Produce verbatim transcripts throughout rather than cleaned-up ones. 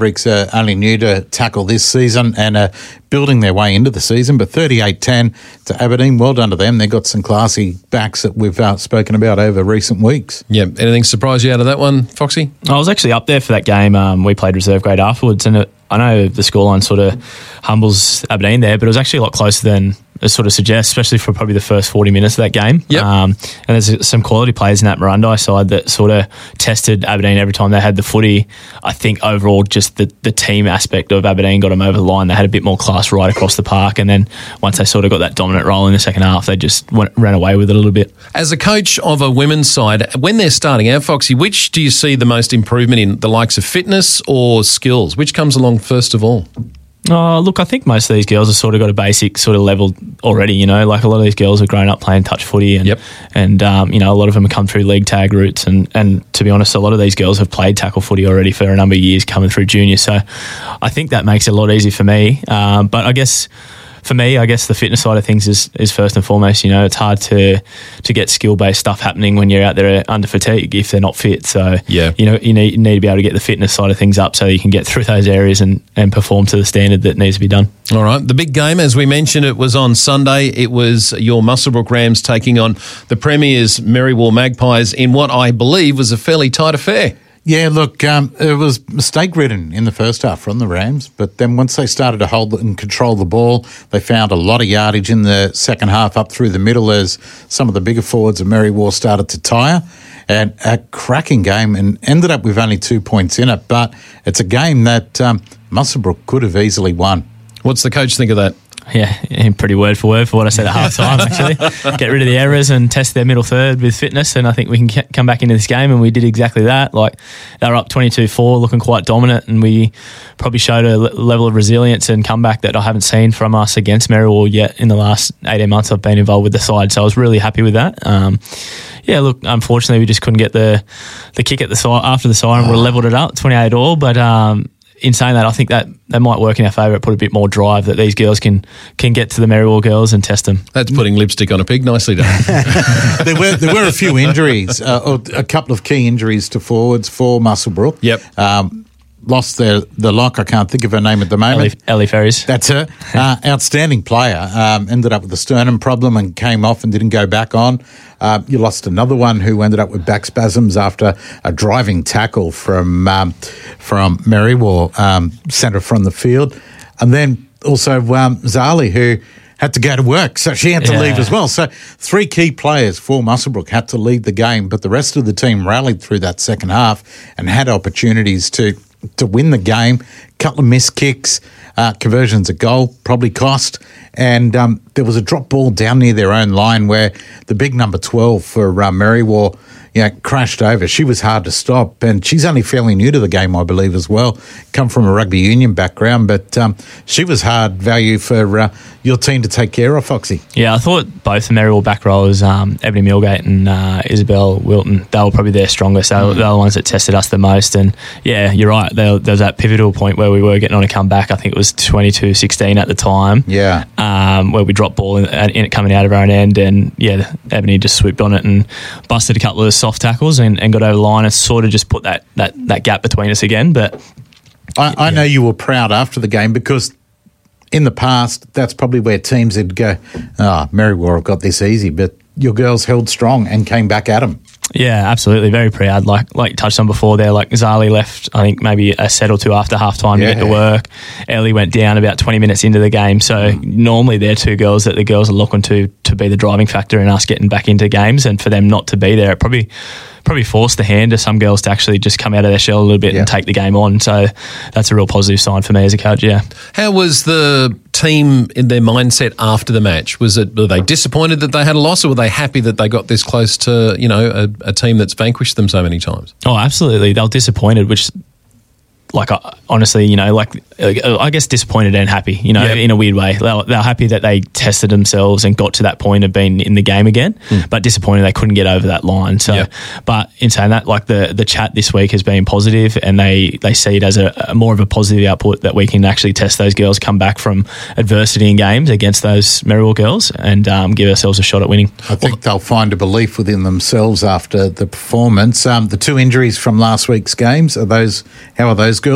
Bricks are only new to tackle this season and are building their way into the season, but thirty-eight ten to Aberdeen. Well done to them. They've got some classy backs that we've uh, spoken about over recent weeks. Yeah. Anything surprise you out of that one, Foxy? I was actually up there for that game. Um, we played reserve grade afterwards, and it, I know the scoreline sort of humbles Aberdeen there, but it was actually a lot closer than it sort of suggests, especially for probably the first forty minutes of that game. Yep. Um, and there's some quality players in that Marundi side that sort of tested Aberdeen every time they had the footy. I think overall just the, the team aspect of Aberdeen got them over the line. They had a bit more class right across the park, and then once they sort of got that dominant role in the second half, they just went, ran away with it a little bit. As a coach of a women's side, when they're starting out, Foxy, which do you see the most improvement in, the likes of fitness or skills? Which comes along first of all? Oh, look, I think most of these girls have sort of got a basic sort of level already, you know, like a lot of these girls have grown up playing touch footy and, yep. and um, you know, a lot of them have come through league tag routes and, and to be honest, a lot of these girls have played tackle footy already for a number of years coming through junior. So I think that makes it a lot easier for me. Um, but I guess for me, I guess the fitness side of things is, is first and foremost. You know, it's hard to to get skill-based stuff happening when you're out there under fatigue if they're not fit. So, yeah. you know, you need, you need to be able to get the fitness side of things up so you can get through those areas and, and perform to the standard that needs to be done. All right. The big game, as we mentioned, it was on Sunday. It was your Muswellbrook Rams taking on the Premier's Merriwall Magpies in what I believe was a fairly tight affair. Yeah, look, um, it was mistake-ridden in the first half from the Rams, but then once they started to hold and control the ball, they found a lot of yardage in the second half up through the middle as some of the bigger forwards of Merriwall started to tire. And a cracking game, and ended up with only two points in it, but it's a game that um, Muswellbrook could have easily won. What's the coach think of that? Yeah, pretty word for word for what I said at half time, actually. Get rid of the errors and test their middle third with fitness, and I think we can come back into this game, and we did exactly that. Like, they were up twenty-two four, looking quite dominant, and we probably showed a level of resilience and comeback that I haven't seen from us against Merriwall yet in the last eighteen months I've been involved with the side, so I was really happy with that. Um, yeah, look, unfortunately, we just couldn't get the the kick at the side after the siren. We levelled it up, twenty-eight all, but um, in saying that, I think that that might work in our favour. Put a bit more drive that these girls can can get to the Merriwall girls and test them. That's putting lipstick on a pig. Nicely done. there were there were a few injuries, uh, or a couple of key injuries to forwards for Muswellbrook. Yep. Um, lost their the lock. I can't think of her name at the moment. Ellie, Ellie Ferries. That's her. Uh, outstanding player. Um, ended up with a sternum problem and came off and didn't go back on. Uh, you lost another one who ended up with back spasms after a driving tackle from um, from Merriwall, um, centre from the field. And then also um, Zali, who had to go to work, so she had to yeah. leave as well. So three key players for Muswellbrook had to lead the game, but the rest of the team rallied through that second half and had opportunities to to win the game. A couple of missed kicks, uh, conversions a goal, probably cost. And um, there was a drop ball down near their own line where the big number twelve for uh, Merriwall, you know, crashed over. She was hard to stop, and she's only fairly new to the game, I believe, as well. Come from a rugby union background, but um, she was hard value for uh, your team to take care of, Foxy. Yeah, I thought both the Merriwall back rowers, um, Ebony Millgate and uh, Isabel Wilton, they were probably their strongest. They were, mm. they were the ones that tested us the most. And yeah, you're right. There, there was that pivotal point where we were getting on a comeback. I think it was twenty-two sixteen at the time. Yeah. Um, where we dropped ball in, in it coming out of our own end, and yeah, Ebony just swooped on it and busted a couple of soft tackles and, and got over the line and sort of just put that that, that gap between us again. But I, I yeah. know you were proud after the game because in the past, that's probably where teams would go, ah, oh, Merriwall have got this easy, but your girls held strong and came back at them. Yeah, absolutely. Very proud. Like like you touched on before there, like Zali left, I think, maybe a set or two after half-time yeah. to get to work. Ellie went down about twenty minutes into the game. So mm. normally they're two girls that the girls are looking to to be the driving factor in us getting back into games, and for them not to be there, it probably probably forced the hand of some girls to actually just come out of their shell a little bit yeah. and take the game on. So that's a real positive sign for me as a coach, yeah. How was the team in their mindset after the match? Was it, were they disappointed that they had a loss, or were they happy that they got this close to, you know, a, a team that's vanquished them so many times? Oh, absolutely. They were disappointed, which, like, honestly, you know, like, I guess disappointed and happy, you know, yep. in a weird way. They were, they were happy that they tested themselves and got to that point of being in the game again, mm. but disappointed they couldn't get over that line. So, yep. but in saying that, like, the, the chat this week has been positive, and they, they see it as a, a more of a positive output that we can actually test those girls, come back from adversity in games against those Merriwall girls, and um, give ourselves a shot at winning. I think well, they'll find a belief within themselves after the performance. Um, the two injuries from last week's games, are those, how are those girls? Have they been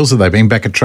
team back at